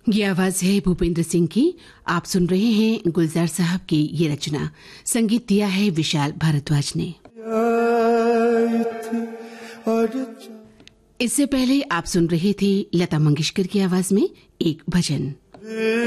ये आवाज है भूपेंद्र सिंह की। आप सुन रहे हैं गुलजार साहब की ये रचना। संगीत दिया है विशाल भारद्वाज ने। इससे पहले आप सुन रहे थे लता मंगेशकर की आवाज में एक भजन।